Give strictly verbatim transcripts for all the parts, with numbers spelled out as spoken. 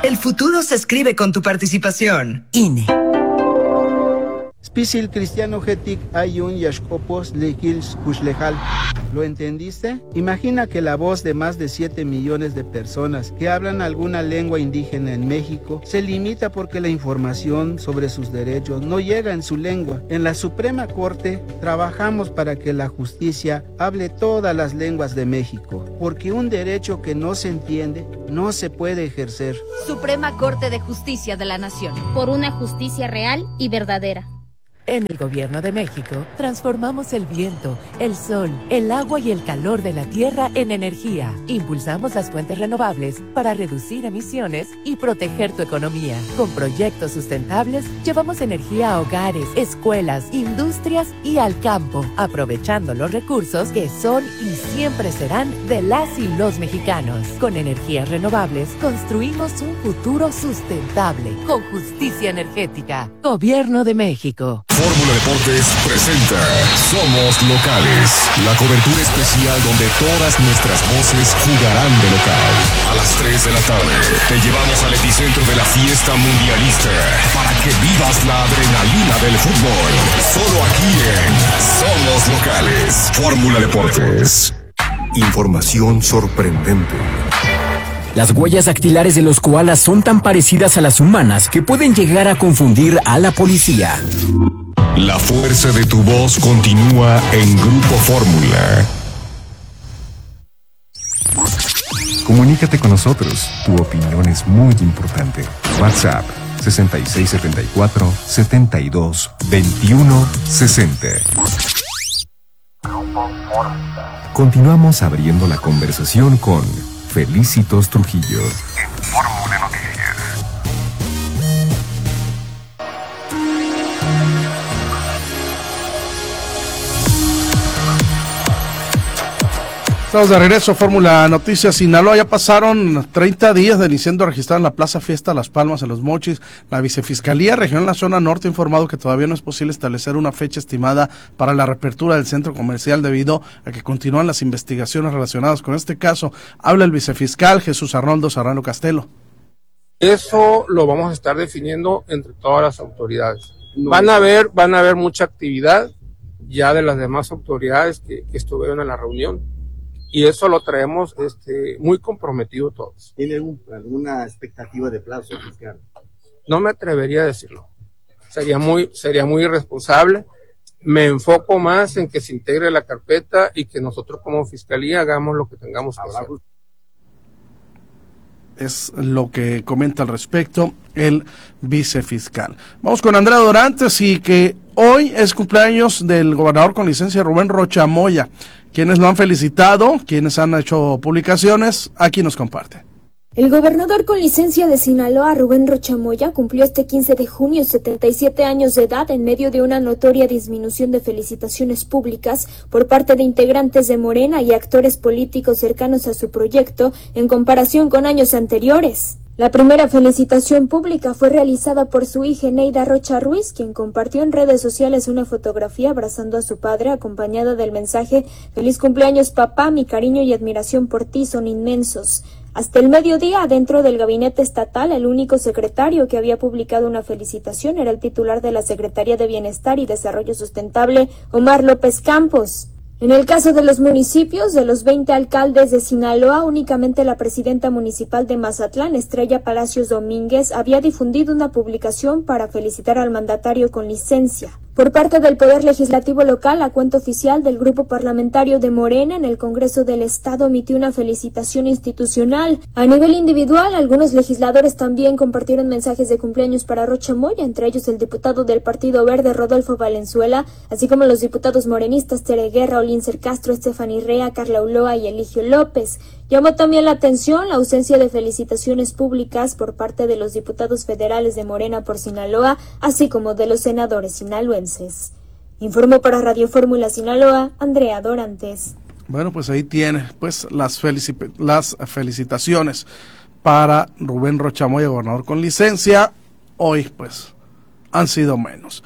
El futuro se escribe con tu participación. I N E. Spisil cristiano getic ayun yashkopos lekils kushlejal. ¿Lo entendiste? Imagina que la voz de más de siete millones de personas que hablan alguna lengua indígena en México se limita porque la información sobre sus derechos no llega en su lengua. En la Suprema Corte trabajamos para que la justicia hable todas las lenguas de México, porque un derecho que no se entiende no se puede ejercer. Suprema Corte de Justicia de la Nación. Por una justicia real y verdadera. En el Gobierno de México, transformamos el viento, el sol, el agua y el calor de la tierra en energía. Impulsamos las fuentes renovables para reducir emisiones y proteger tu economía. Con proyectos sustentables, llevamos energía a hogares, escuelas, industrias y al campo, aprovechando los recursos que son y siempre serán de las y los mexicanos. Con energías renovables, construimos un futuro sustentable, con justicia energética. Gobierno de México. Fórmula Deportes presenta Somos Locales, la cobertura especial donde todas nuestras voces jugarán de local. A las tres de la tarde te llevamos al epicentro de la fiesta mundialista para que vivas la adrenalina del fútbol. Solo aquí en Somos Locales. Fórmula Deportes. Información sorprendente. Las huellas dactilares de los koalas son tan parecidas a las humanas que pueden llegar a confundir a la policía. La fuerza de tu voz continúa en Grupo Fórmula. Comunícate con nosotros. Tu opinión es muy importante. WhatsApp sesenta y seis setenta y cuatro setenta y dos veintiuno sesenta. Continuamos abriendo la conversación con Felicitos Trujillo. En Fórmula Noticias. Estamos de regreso a Fórmula Noticias Sinaloa. Ya pasaron treinta días del incendio registrado en la Plaza Fiesta Las Palmas, en Los Mochis. La Vicefiscalía Regional en la Zona Norte ha informado que todavía no es posible establecer una fecha estimada para la reapertura del centro comercial debido a que continúan las investigaciones relacionadas con este caso. Habla el vicefiscal Jesús Arnoldo Serrano Castelo. Eso lo vamos a estar definiendo entre todas las autoridades. Van a haber, van a haber mucha actividad ya de las demás autoridades que, que estuvieron en la reunión. Y eso lo traemos este, muy comprometido todos. ¿Tiene un, alguna expectativa de plazo fiscal? No me atrevería a decirlo. Sería muy, sería muy irresponsable. Me enfoco más en que se integre la carpeta y que nosotros como fiscalía hagamos lo que tengamos que hacer. Es lo que comenta al respecto el vicefiscal. Vamos con Andrea Dorantes, y que hoy es cumpleaños del gobernador con licencia Rubén Rocha Moya. Quienes lo han felicitado, quienes han hecho publicaciones, aquí nos comparte. El gobernador con licencia de Sinaloa, Rubén Rocha Moya, cumplió este quince de junio setenta y siete años de edad en medio de una notoria disminución de felicitaciones públicas por parte de integrantes de Morena y actores políticos cercanos a su proyecto en comparación con años anteriores. La primera felicitación pública fue realizada por su hija Neida Rocha Ruiz, quien compartió en redes sociales una fotografía abrazando a su padre, acompañada del mensaje «Feliz cumpleaños, papá, mi cariño y admiración por ti son inmensos». Hasta el mediodía, dentro del gabinete estatal, el único secretario que había publicado una felicitación era el titular de la Secretaría de Bienestar y Desarrollo Sustentable, Omar López Campos. En el caso de los municipios, de los veinte alcaldes de Sinaloa, únicamente la presidenta municipal de Mazatlán, Estrella Palacios Domínguez, había difundido una publicación para felicitar al mandatario con licencia. Por parte del Poder Legislativo local, la cuenta oficial del Grupo Parlamentario de Morena en el Congreso del Estado emitió una felicitación institucional. A nivel individual, algunos legisladores también compartieron mensajes de cumpleaños para Rocha Moya, entre ellos el diputado del Partido Verde, Rodolfo Valenzuela, así como los diputados morenistas Tere Guerra, Olincer Castro, Estefany Rea, Carla Ulloa y Eligio López. Llamó también la atención la ausencia de felicitaciones públicas por parte de los diputados federales de Morena por Sinaloa, así como de los senadores sinaloenses. Informó para Radio Fórmula Sinaloa, Andrea Dorantes. Bueno, pues ahí tiene pues las, felici- las felicitaciones para Rubén Rocha Moya, gobernador con licencia. Hoy pues han sido menos.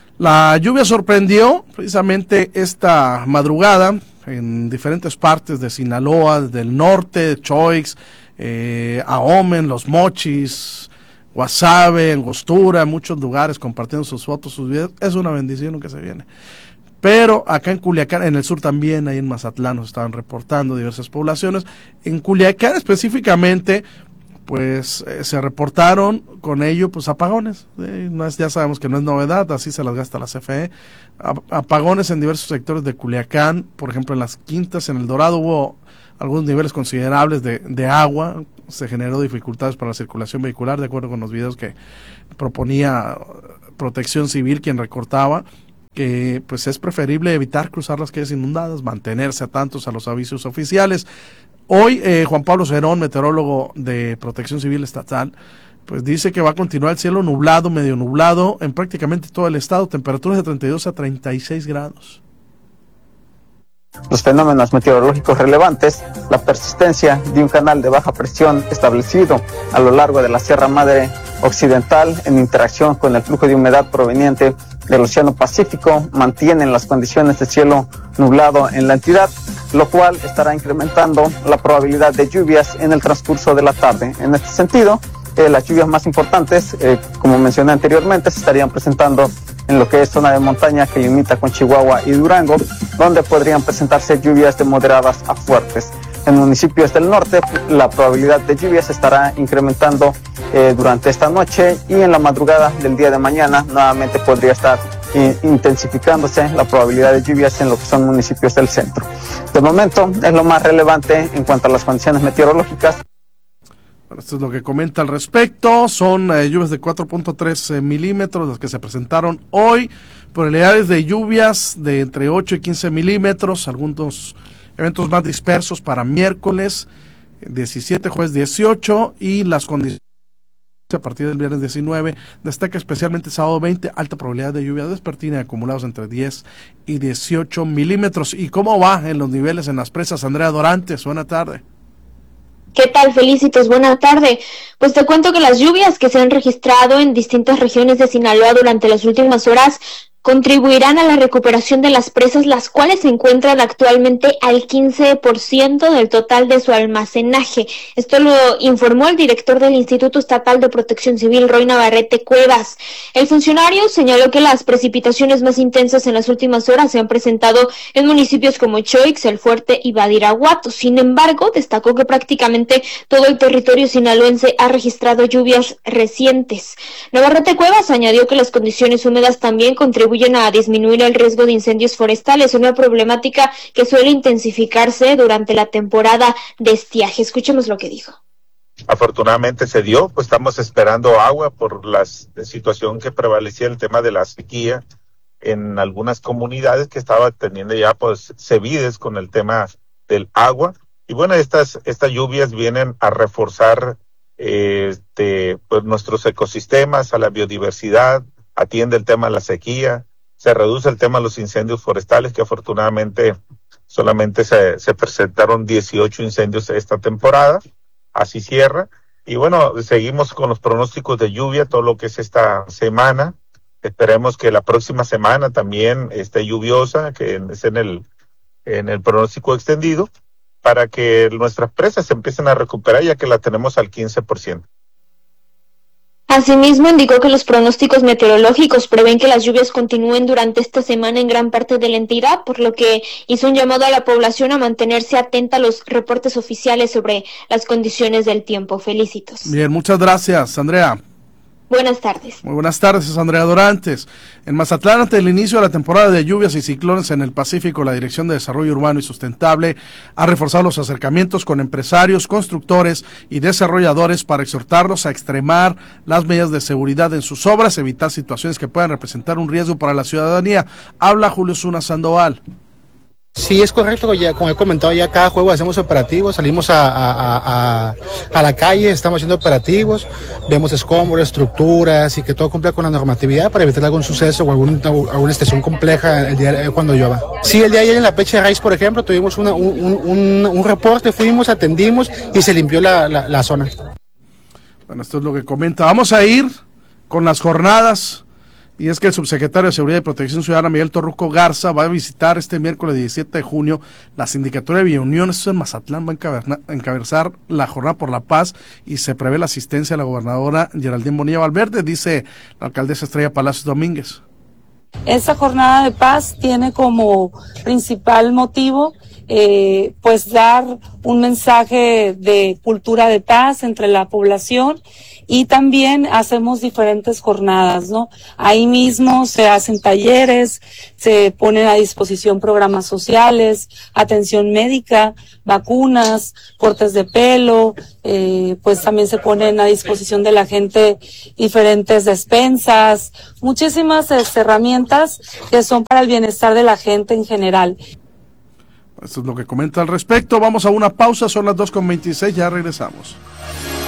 La lluvia sorprendió precisamente esta madrugada en diferentes partes de Sinaloa, del norte, de Choix, eh, Ahome, Los Mochis, Guasave, Angostura, muchos lugares compartiendo sus fotos, sus videos. Es una bendición lo que se viene. Pero acá en Culiacán, en el sur también, ahí en Mazatlán nos estaban reportando diversas poblaciones. En Culiacán específicamente, pues eh, se reportaron con ello pues apagones. Eh, no es, ya sabemos que no es novedad, así se las gasta la C F E. A, apagones en diversos sectores de Culiacán, por ejemplo en las Quintas, en El Dorado hubo algunos niveles considerables de, de agua, se generó dificultades para la circulación vehicular, de acuerdo con los videos que proponía Protección Civil, quien recortaba que pues es preferible evitar cruzar las calles inundadas, mantenerse atentos a los avisos oficiales. Hoy eh, Juan Pablo Cerón, meteorólogo de Protección Civil Estatal, pues dice que va a continuar el cielo nublado, medio nublado en prácticamente todo el estado, temperaturas de treinta y dos a treinta y seis grados. Los fenómenos meteorológicos relevantes, la persistencia de un canal de baja presión establecido a lo largo de la Sierra Madre Occidental en interacción con el flujo de humedad proveniente del Océano Pacífico, mantienen las condiciones de cielo nublado en la entidad, lo cual estará incrementando la probabilidad de lluvias en el transcurso de la tarde. En este sentido, eh, las lluvias más importantes, eh, como mencioné anteriormente, se estarían presentando en lo que es zona de montaña que limita con Chihuahua y Durango, donde podrían presentarse lluvias de moderadas a fuertes. En municipios del norte, la probabilidad de lluvias estará incrementando eh, durante esta noche, y en la madrugada del día de mañana nuevamente podría estar eh, intensificándose la probabilidad de lluvias en lo que son municipios del centro. De momento es lo más relevante en cuanto a las condiciones meteorológicas. Bueno, esto es lo que comenta al respecto. Son eh, lluvias de cuatro punto tres eh, milímetros las que se presentaron hoy, probabilidades de lluvias de entre ocho y quince milímetros, algunos eventos más dispersos para miércoles diecisiete, jueves dieciocho, y las condiciones a partir del viernes diecinueve, destaca especialmente sábado veinte, alta probabilidad de lluvia vespertina, acumulados entre diez y dieciocho milímetros. ¿Y cómo va en los niveles en las presas? Andrea Dorantes, buena tarde. ¿Qué tal, Felicitos? Buena tarde. Pues te cuento que las lluvias que se han registrado en distintas regiones de Sinaloa durante las últimas horas contribuirán a la recuperación de las presas, las cuales se encuentran actualmente al quince por ciento del total de su almacenaje. Esto lo informó el director del Instituto Estatal de Protección Civil, Roy Navarrete Cuevas. El funcionario señaló que las precipitaciones más intensas en las últimas horas se han presentado en municipios como Choix, El Fuerte y Badiraguato. Sin embargo, destacó que prácticamente todo el territorio sinaloense ha registrado lluvias recientes. Navarrete Cuevas añadió que las condiciones húmedas también contribuyen a disminuir el riesgo de incendios forestales, una problemática que suele intensificarse durante la temporada de estiaje. Escuchemos lo que dijo. Afortunadamente se dio, pues estamos esperando agua por la situación que prevalecía, el tema de la sequía en algunas comunidades que estaba teniendo ya pues sevides con el tema del agua. Y bueno, estas, estas lluvias vienen a reforzar eh, este, pues nuestros ecosistemas, a la biodiversidad, atiende el tema de la sequía, se reduce el tema de los incendios forestales, que afortunadamente solamente se, se presentaron dieciocho incendios esta temporada, así cierra, y bueno, seguimos con los pronósticos de lluvia, todo lo que es esta semana, esperemos que la próxima semana también esté lluviosa, que es en el, en el pronóstico extendido, para que nuestras presas se empiecen a recuperar, ya que la tenemos al quince por ciento. Asimismo, indicó que los pronósticos meteorológicos prevén que las lluvias continúen durante esta semana en gran parte de la entidad, por lo que hizo un llamado a la población a mantenerse atenta a los reportes oficiales sobre las condiciones del tiempo. Felicitos. Bien, muchas gracias, Andrea. Buenas tardes. Muy buenas tardes, es Andrea Dorantes. En Mazatlán, ante el inicio de la temporada de lluvias y ciclones en el Pacífico, la Dirección de Desarrollo Urbano y Sustentable ha reforzado los acercamientos con empresarios, constructores y desarrolladores para exhortarlos a extremar las medidas de seguridad en sus obras, evitar situaciones que puedan representar un riesgo para la ciudadanía. Habla Julio Zuna Sandoval. Sí, es correcto, ya como he comentado, ya cada juego hacemos operativos, salimos a, a, a, a la calle, estamos haciendo operativos, vemos escombros, estructuras y que todo cumpla con la normatividad para evitar algún suceso o algún, alguna estación compleja el día cuando llueva. Sí, el día de ayer en la Pecha de Raíz, por ejemplo, tuvimos una, un, un, un reporte, fuimos, atendimos y se limpió la, la, la zona. Bueno, esto es lo que comenta. Vamos a ir con las jornadas Y es que el subsecretario de Seguridad y Protección Ciudadana, Miguel Torruco Garza, va a visitar este miércoles diecisiete de junio la Sindicatura de Villa Unión, esto en Mazatlán, va a encabezar la Jornada por la Paz y se prevé la asistencia de la gobernadora Geraldine Bonilla Valverde, dice la alcaldesa Estrella Palacios Domínguez. Esta jornada de paz tiene como principal motivo eh, pues dar un mensaje de cultura de paz entre la población, y también hacemos diferentes jornadas, ¿no? Ahí mismo se hacen talleres, se ponen a disposición programas sociales, atención médica, vacunas, cortes de pelo, eh, pues también se ponen a disposición de la gente diferentes despensas, muchísimas este, herramientas que son para el bienestar de la gente en general. Esto es lo que comenta al respecto. Vamos a una pausa, son las dos con veintiséis, ya regresamos.